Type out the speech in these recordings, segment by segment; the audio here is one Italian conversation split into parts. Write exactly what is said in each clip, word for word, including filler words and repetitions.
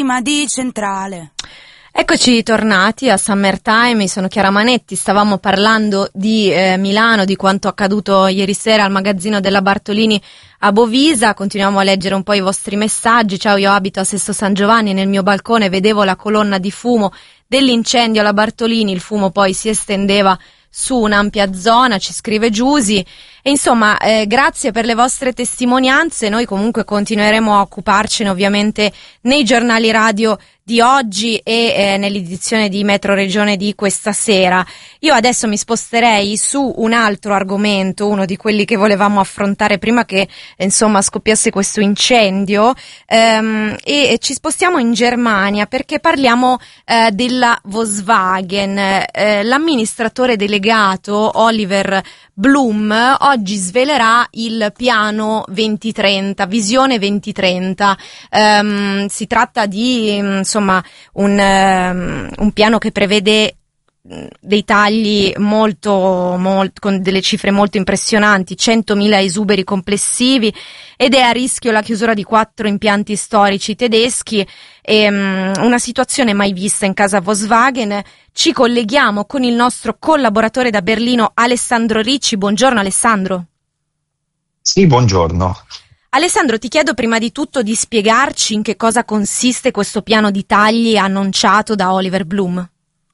di centrale. Eccoci tornati a Summertime, sono Chiara Manetti, stavamo parlando di eh, Milano, di quanto accaduto ieri sera al magazzino della Bartolini a Bovisa. Continuiamo a leggere un po' i vostri messaggi. Ciao, io abito a Sesto San Giovanni, nel mio balcone vedevo la colonna di fumo dell'incendio alla Bartolini, il fumo poi si estendeva su un'ampia zona, ci scrive Giusi. E insomma, eh, grazie per le vostre testimonianze. Noi comunque continueremo a occuparcene ovviamente nei giornali radio di oggi e eh, nell'edizione di Metro Regione di questa sera. Io adesso mi sposterei su un altro argomento, uno di quelli che volevamo affrontare prima che eh, insomma scoppiasse questo incendio, ehm, e ci spostiamo in Germania perché parliamo eh, della Volkswagen. Eh, l'amministratore delegato Oliver Blume oggi svelerà il piano duemilatrenta, visione duemilatrenta. Um, si tratta di insomma un, um, un piano che prevede dei tagli molto, molto con delle cifre molto impressionanti, centomila esuberi complessivi, ed è a rischio la chiusura di quattro impianti storici tedeschi. E, um, una situazione mai vista in casa Volkswagen. Ci colleghiamo con il nostro collaboratore da Berlino, Alessandro Ricci. Buongiorno Alessandro. Sì, buongiorno. Alessandro, ti chiedo prima di tutto di spiegarci in che cosa consiste questo piano di tagli annunciato da Oliver Blume.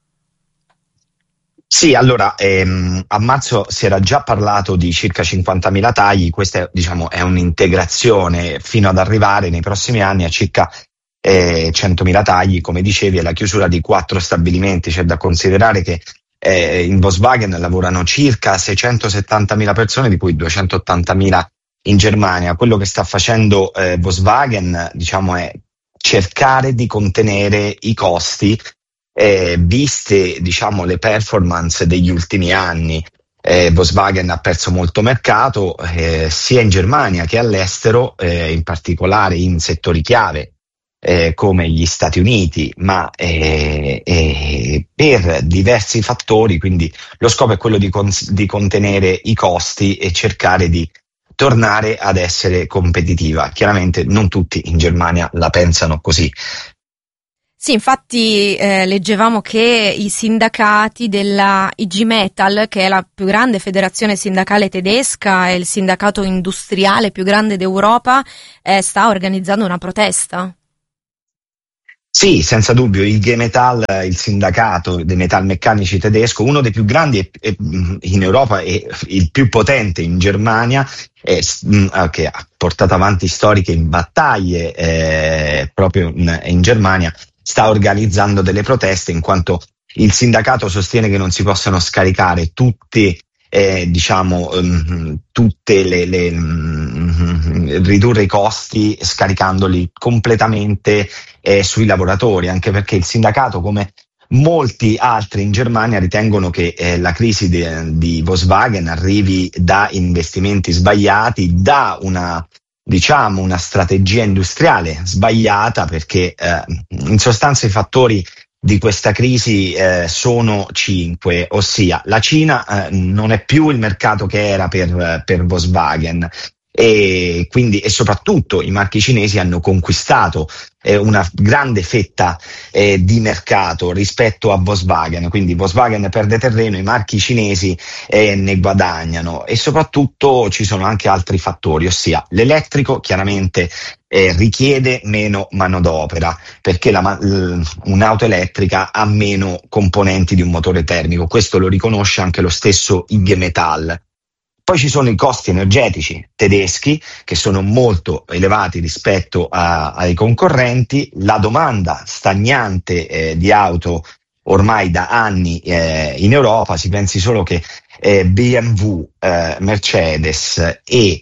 Sì, allora, ehm, a marzo si era già parlato di circa cinquantamila tagli. Questa è, diciamo, è un'integrazione fino ad arrivare nei prossimi anni a circa eh, centomila tagli, come dicevi, e la chiusura di quattro stabilimenti. C'è da considerare che eh, in Volkswagen lavorano circa seicentosettantamila persone, di cui duecentottantamila in Germania. Quello che sta facendo eh, Volkswagen, diciamo, è cercare di contenere i costi, Eh, viste diciamo le performance degli ultimi anni. eh, Volkswagen ha perso molto mercato eh, sia in Germania che all'estero, eh, in particolare in settori chiave eh, come gli Stati Uniti, ma eh, eh, per diversi fattori. Quindi lo scopo è quello di, con- di contenere i costi e cercare di tornare ad essere competitiva. Chiaramente non tutti in Germania la pensano così. Sì, infatti eh, leggevamo che i sindacati della I G Metall, che è la più grande federazione sindacale tedesca e il sindacato industriale più grande d'Europa, eh, sta organizzando una protesta. Sì, senza dubbio, il G Metall, il sindacato dei metalmeccanici tedesco, uno dei più grandi in Europa e il più potente in Germania, è, che ha portato avanti storiche in battaglie eh, proprio in, in Germania, sta organizzando delle proteste, in quanto il sindacato sostiene che non si possano scaricare tutte, eh, diciamo, um, tutte le, le um, ridurre i costi scaricandoli completamente eh, sui lavoratori, anche perché il sindacato, come molti altri in Germania, ritengono che eh, la crisi de, di Volkswagen arrivi da investimenti sbagliati, da una diciamo una strategia industriale sbagliata, perché eh, in sostanza i fattori di questa crisi eh, sono cinque, ossia la Cina eh, non è più il mercato che era per, per Volkswagen, e quindi e soprattutto i marchi cinesi hanno conquistato eh, una grande fetta eh, di mercato rispetto a Volkswagen. Quindi Volkswagen perde terreno, i marchi cinesi eh, ne guadagnano, e soprattutto ci sono anche altri fattori, ossia l'elettrico chiaramente eh, richiede meno manodopera, perché la, l, un'auto elettrica ha meno componenti di un motore termico. Questo lo riconosce anche lo stesso I G Metall. Poi ci sono i costi energetici tedeschi, che sono molto elevati rispetto a, ai concorrenti, la domanda stagnante eh, di auto ormai da anni eh, in Europa. Si pensi solo che eh, B M W, eh, Mercedes e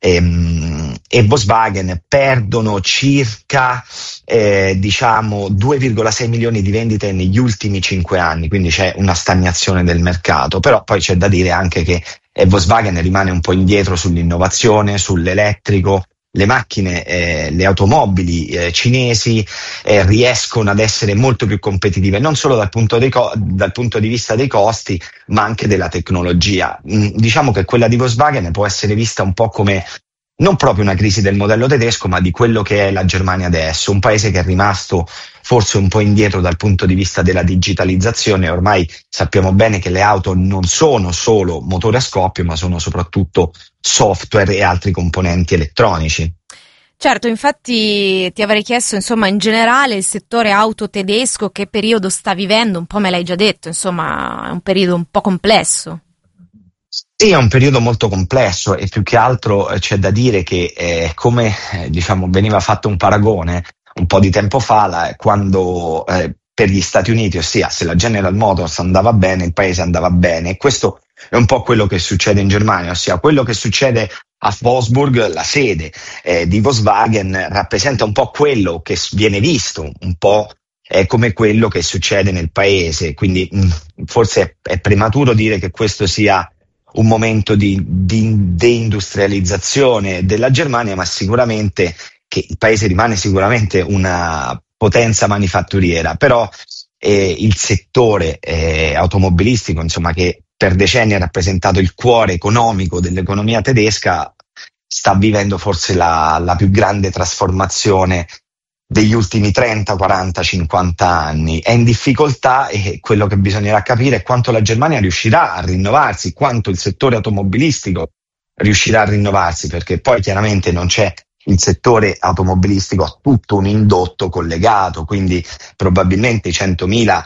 ehm, e Volkswagen perdono circa eh, diciamo due virgola sei milioni di vendite negli ultimi cinque anni, quindi c'è una stagnazione del mercato. Però poi c'è da dire anche che eh, Volkswagen rimane un po' indietro sull'innovazione, sull'elettrico. Le macchine, eh, le automobili eh, cinesi eh, riescono ad essere molto più competitive, non solo dal punto, dei co- dal punto di vista dei costi, ma anche della tecnologia. Mm, diciamo che quella di Volkswagen può essere vista un po' come non proprio una crisi del modello tedesco, ma di quello che è la Germania adesso, un paese che è rimasto forse un po' indietro dal punto di vista della digitalizzazione. Ormai sappiamo bene che le auto non sono solo motore a scoppio, ma sono soprattutto software e altri componenti elettronici. Certo, infatti ti avrei chiesto, insomma, in generale il settore auto tedesco che periodo sta vivendo, un po' me l'hai già detto, insomma, è un periodo un po' complesso. Sì, è un periodo molto complesso e più che altro eh, c'è da dire che eh, come eh, diciamo veniva fatto un paragone un po' di tempo fa, la, quando eh, per gli Stati Uniti, ossia se la General Motors andava bene, il paese andava bene, e questo è un po' quello che succede in Germania, ossia quello che succede a Wolfsburg, la sede eh, di Volkswagen, rappresenta un po' quello che viene visto, un po' è come quello che succede nel paese, quindi mh, forse è, è prematuro dire che questo sia un momento di, di deindustrializzazione della Germania, ma sicuramente che il paese rimane sicuramente una potenza manifatturiera, però eh, il settore eh, automobilistico, insomma, che per decenni ha rappresentato il cuore economico dell'economia tedesca, sta vivendo forse la, la più grande trasformazione degli ultimi trenta, quaranta, cinquanta anni. È in difficoltà e quello che bisognerà capire è quanto la Germania riuscirà a rinnovarsi, quanto il settore automobilistico riuscirà a rinnovarsi, perché poi chiaramente non c'è il settore automobilistico ha tutto un indotto collegato, quindi probabilmente i centomila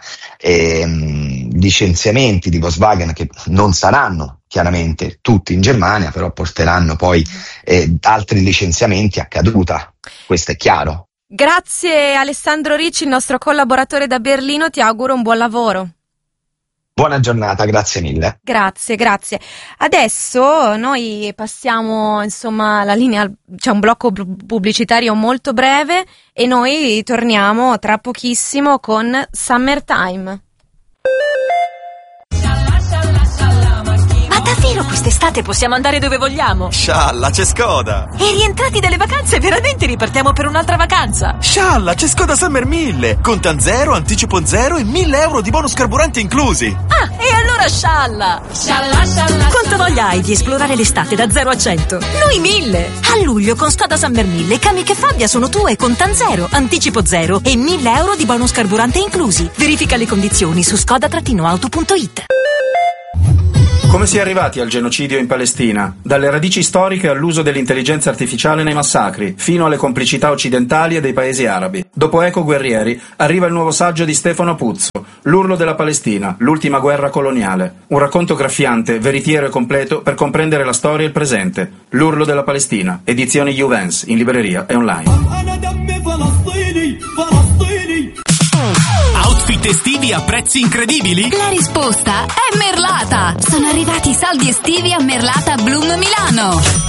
ehm, licenziamenti di Volkswagen, che non saranno chiaramente tutti in Germania, però porteranno poi eh, altri licenziamenti a caduta, questo è chiaro. Grazie Alessandro Ricci, il nostro collaboratore da Berlino, ti auguro un buon lavoro. Buona giornata, grazie mille. Grazie, grazie. Adesso noi passiamo, insomma, la linea, c'è un blocco pubblicitario molto breve e noi torniamo tra pochissimo con Summertime. Davvero quest'estate possiamo andare dove vogliamo? Scialla, c'è Skoda! E rientrati dalle vacanze veramente ripartiamo per un'altra vacanza? Scialla, c'è Skoda Summer mille! Contan zero, anticipo zero e mille euro di bonus carburante inclusi! Ah, e allora scialla! Scialla, scialla! Quanta voglia hai di esplorare l'estate da zero a cento? Noi mille! A luglio con Skoda Summer mille, Kamiq e Fabia sono tue, contan zero, anticipo zero e mille euro di bonus carburante inclusi. Verifica le condizioni su skoda auto punto it. Come si è arrivati al genocidio in Palestina? Dalle radici storiche all'uso dell'intelligenza artificiale nei massacri, fino alle complicità occidentali e dei paesi arabi. Dopo Eco Guerrieri, arriva il nuovo saggio di Stefano Puzzo, L'urlo della Palestina, l'ultima guerra coloniale. Un racconto graffiante, veritiero e completo per comprendere la storia e il presente. L'urlo della Palestina, edizioni Juvens, in libreria e online. Outfit estivi a prezzi incredibili? La risposta è Merlata! Sono arrivati i saldi estivi a Merlata Bloom Milano!